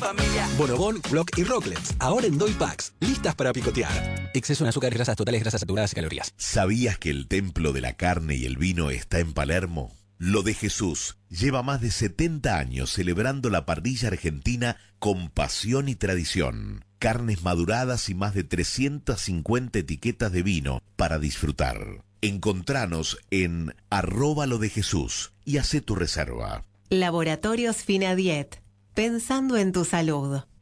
familia. Bonobón, Flock y Rocklets, ahora en Doy Packs, listas para picotear. Exceso en azúcar, grasas totales, grasas saturadas y calorías. ¿Sabías que el templo de la carne y el vino está en Palermo? Lo de Jesús lleva más de 70 años celebrando la parrilla argentina con pasión y tradición. Carnes maduradas y más de 350 etiquetas de vino para disfrutar. Encontranos en @lodejesús y hacé tu reserva. Laboratorios Finadiet. Pensando en tu salud.